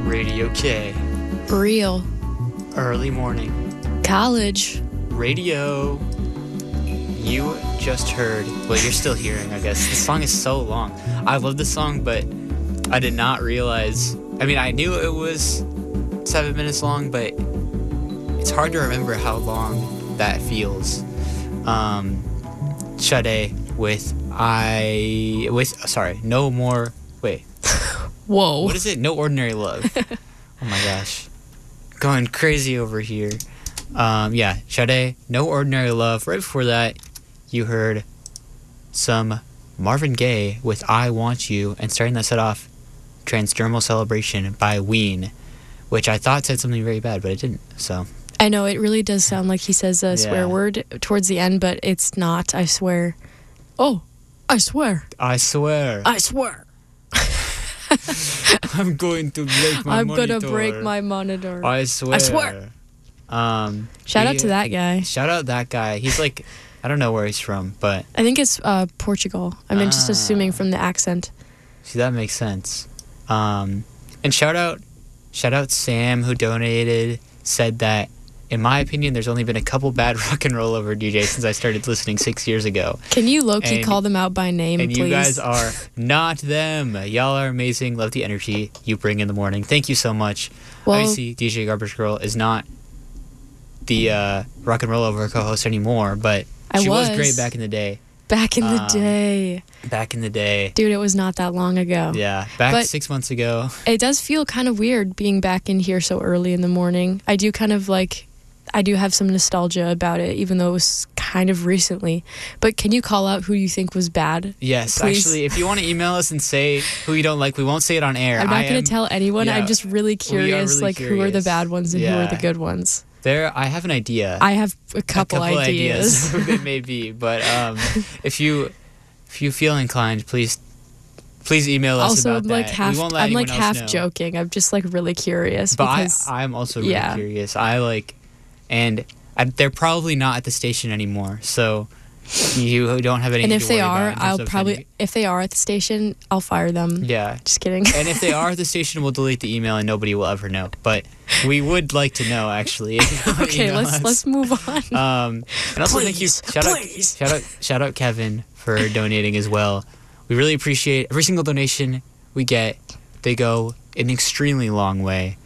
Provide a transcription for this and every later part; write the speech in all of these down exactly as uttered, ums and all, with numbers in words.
Radio K. Real. Early morning. College. Radio. You just heard, well, you're still hearing, I guess. The song is so long. I love the song, but I did not realize. I mean, I knew it was seven minutes long, but it's hard to remember how long that feels. Um, Sade with I with sorry, no more. Wait. Whoa. What is it? No Ordinary Love. Oh my gosh, going crazy over here. Um, yeah, Sade, No Ordinary Love. Right before that, you heard some Marvin Gaye with I Want You, and starting that set off, Transdermal Celebration by Ween, which I thought said something very bad, but it didn't. So I know, it really does sound like he says a Yeah. swear word towards the end, but it's not, I swear. Oh, I swear. I swear, I swear. I'm going to break my I'm monitor. gonna break my monitor. I swear. I swear. Um, Shout he- out to that guy. Shout out that guy. He's like, I don't know where he's from, but I think it's uh, Portugal. I'm mean, just Ah. assuming from the accent. see, that makes sense. Um, and shout out, shout out Sam, who donated, said that, in my opinion, there's only been a couple bad rock and roll over D Js since I started listening six years ago. Can you low-key And- call them out by name, And please? you guys are not them. Y'all are amazing. Love the energy you bring in the morning. Thank you so much. Well- Obviously, D J Garbage Girl is not the uh, rock and roll over co-host anymore, but I she was. was. great back in the day. Back in the Um, day. Back in the day. Dude, it was not that long ago. Yeah, back But- six months ago. It does feel kind of weird being back in here so early in the morning. I do kind of like, I do have some nostalgia about it, even though it was kind of recently. But can you call out who you think was bad? Yes, Please. actually, if you want to email us and say who you don't like, we won't say it on air. I'm not I going am- to tell anyone. yeah, I'm just really we are curious, really like, who are the curious. bad ones and who are Yeah. the good ones. There, I have an idea. I have a couple, a couple ideas. ideas who it may be, but um, if you if you feel inclined, please please email us Also, about I'm like that. half, we won't let I'm like anyone else half know. joking. I'm just like really curious But because I, I'm also really yeah. curious. I like, and I, they're probably not at the station anymore, so you don't have anything and if to they worry are, about in terms I'll of probably sending- if they are at the station, I'll fire them. Yeah. Just kidding. And if they are at the station, we'll delete the email and nobody will ever know. But we would like to know, actually. Okay, Email let's us. let's move on. Um, and also thank you, Please, shout please. out, shout out, shout out Kevin for donating as well. We really appreciate every single donation we get. They go an extremely long way.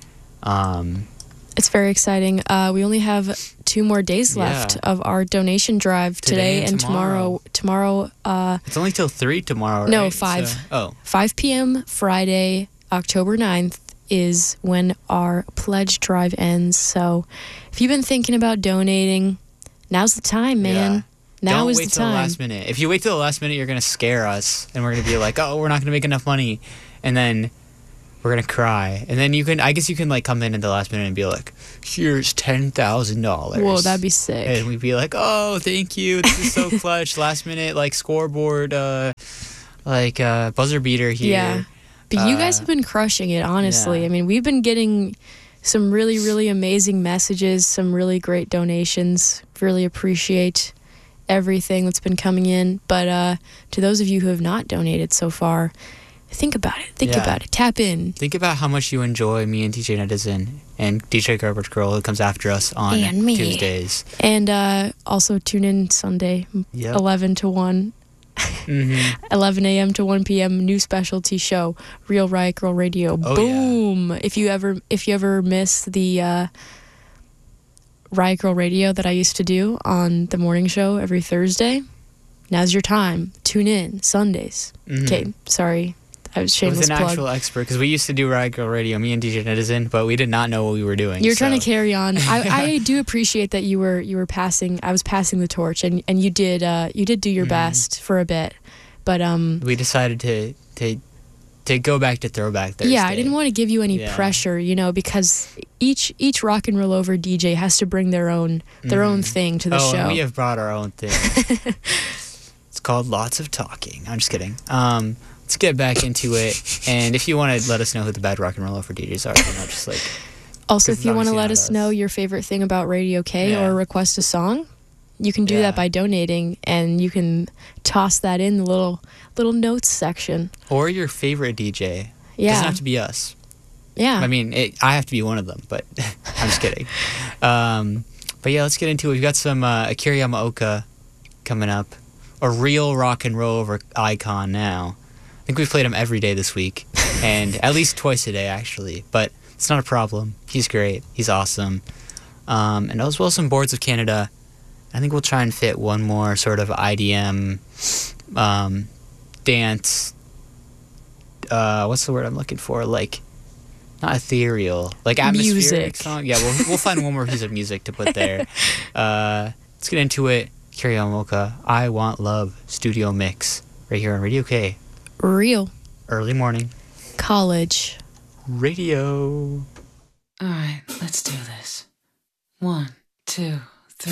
Um, It's very exciting. Uh, we only have two more days Yeah. left of our donation drive today, Today and and tomorrow. Tomorrow, uh, it's only till three tomorrow. No, right? five. So- oh, five p.m. Friday, October ninth is when our pledge drive ends. So if you've been thinking about donating, now's the time, man. Yeah. Now Don't is wait the till the time. last minute. If you wait till the last minute, you're gonna scare us, and we're gonna be like, "Oh, we're not gonna make enough money," and then we're gonna cry. And then you can, I guess, you can like come in at the last minute and be like, "Here's ten thousand dollars." Whoa, that'd be sick. And we'd be like, "Oh, thank you. This is so clutch. Last minute, like scoreboard, uh, like uh, buzzer beater here." Yeah. But you guys Uh, have been crushing it, honestly. yeah. I mean, we've been getting some really, really amazing messages, some really great donations. Really appreciate everything that's been coming in. But uh, to those of you who have not donated so far, think about it. Think Yeah. about it. Tap in. Think about how much you enjoy me and D J Netizen and D J Garbage Girl, who comes after us on And me. Tuesdays. And uh, also tune in Sunday, Yep. eleven to one. Mm-hmm. eleven a.m. to one p.m. new specialty show, Real Riot Girl Radio. Oh, Boom! If you ever if you ever miss the uh, Riot Girl Radio that I used to do on the morning show every Thursday, now's your time. Tune in Sundays. Mhm. Okay, sorry, I was With shameless an plug. actual expert, because we used to do Riot Girl Radio, me and D J Netizen, but we did not know what we were doing. You're trying to so- carry on. I, I do appreciate that you were you were passing. I was passing the torch, and, and you did uh, you did do your Mhm. best for a bit, but um. We decided to to to go back to Throwback Thursday. Yeah, I didn't want to give you any Yeah. pressure, you know, because each each rock and roll over D J has to bring their own their own Mhm. thing to the oh, show. and we have brought our own thing. It's called Lots of Talking. I'm just kidding. Um, let's get back into it. And if you want to let us know who the bad rock and roll over D Js are, you know, just like Also, 'cause if you want to obviously let not us us. know your favorite thing about Radio K Yeah. or request a song, you can do Yeah. that by donating, and you can toss that in the little little notes section. or your favorite D J. Yeah. Doesn't have to be us. Yeah. I mean, it, I have to be one of them, but I'm just kidding. Um, but yeah, let's get into it. We've got some uh, Akira Yamaoka coming up. A real rock and roll over icon now. I think we've played him every day this week, and at least twice a day, actually. But it's not a problem. He's great. He's awesome. Um, and as well, some Boards of Canada. I think we'll try and fit one more sort of I D M um, dance. Uh, what's the word I'm looking for? Like, not ethereal, like atmospheric music. Song. Yeah, we'll we'll find one more piece of music to put there. Uh, let's get into it. Akira Yamaoka, I Want Love Studio Mix, right here on Radio K. Real. Early morning. College. Radio. All right, let's do this. One, two.